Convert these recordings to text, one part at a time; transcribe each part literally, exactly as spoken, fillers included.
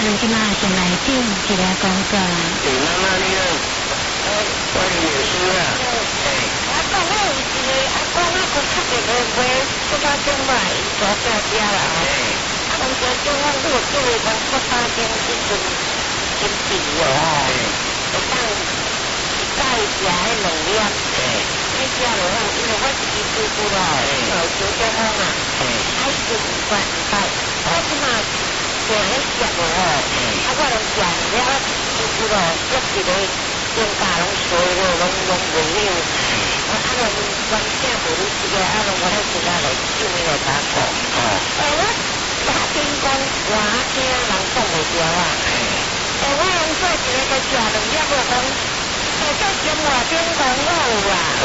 即马先来进一个广告。 对，妈妈你好，我是律师啊。哎， 阿公，我有一个阿公，我搁特别的买十八斤买做家家啦。 哎， 阿公家叫我如果叫伊讲十八斤时阵金币哦，会当一盖食迄两粒。 哎， 你食落好，因为我自己煮过咯，有九点钟啊， 哎， 还是五块五块，我即马常咧食落哦，啊我拢食了煮过咯，一一个中价拢衰咯，拢拢袂了。我啊拢原正无你食个，啊拢我咧食下来，酒味来打讲。 哦， 诶，我打天讲话听人讲袂着啊。 哎， 诶，我拢做一个个食两粒无讲，诶，做生活顶讲我有啊。 哦，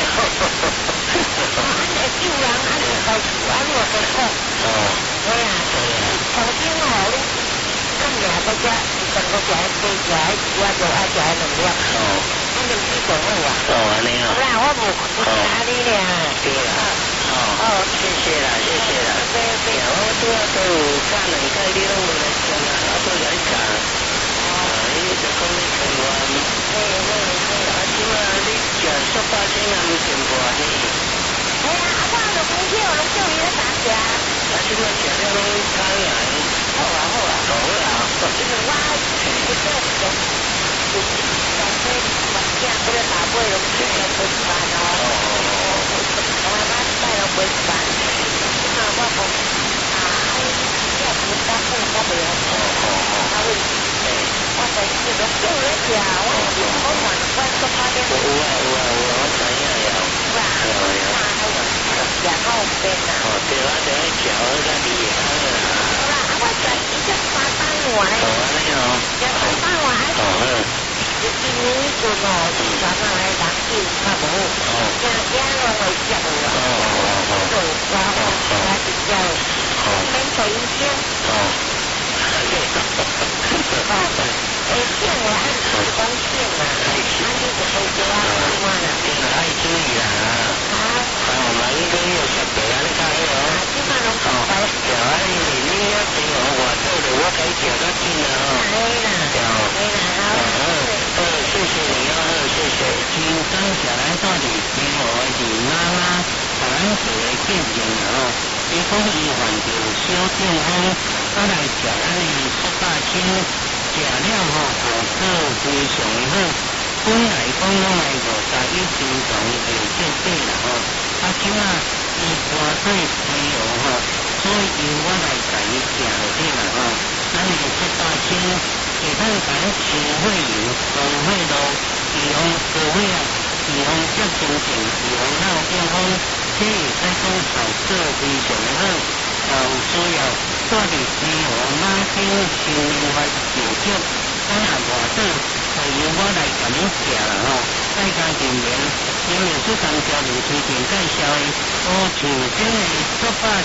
安尼救人，安尼开始，安尼我讲。 哦， 对啊，曾经哦，你咱俩在遮，整个食迄鸡食迄鸡仔肉，爱食迄两粒。 哦， 安尼去讲好啊。 哦，安尼哦。 好啦，我无不打你俩。 对啦，哦，哦，谢谢啦，谢谢啦。 对对。 我拄仔都有教两届你拢无来听啊，我都来教。啊，伊就讲你台湾。 嘿嘿嘿。 啊，即马你食十八斤也毋嫌大呢。 哎呀，啊，我就讲叫，拢叫伊咧打食。 啊，即马食了拢开啊。 好啊好啊。 好啦。 因为我不做种，有上岁物件不咧打买拢去来分班哦。我阿妈带拢分班，那我讲啊，要分班分我袂晓做，啊为我在这个做咧食，我是我看我做八点。 有啊有啊有啊，我知影了。 有啊，那还有食好边啊。 哦，对啊，就爱食好个厉害啦。 好啦，啊我食伊只三班碗。 好安尼哦。 食三班碗。 哦好。 你今年阵哦，是常常来人酒较无，惊惊拢会接无啊。哦哦哦。我我是叫免找医生。 哦。 诶，骗我按时讲骗啊，安尼就好多啊，我啦。 你若爱注意啦。 啊。 啊，万一讲有食白安尼较好哦。 啊，即马拢讲白。 对啊，因为你遐病哦，外口的我该食较紧啊。 可以啦。 对哦。 可以啦，好。 呃，谢谢你哦，谢谢。今刚食来到底生活是妈妈，把咱做的见证哦。伊讲伊患着小中风，啊来食咱的十八斤，食了吼效果非常的好。本来讲拢爱五十一斤重就见底啦吼，啊即马伊搬对肥哦吼，所以由我来甲伊食落去啦吼。咱的十八斤会当甲咱消费油、防血路、预防高血压、预防急性病、预防脑中风，这会使讲效果非常的好。啊，有需要带入生活马丁新灵法手续，啊若外岛就由我来甲你食啦吼。大家人员因为这项交流推荐介绍的，乌树顶的十八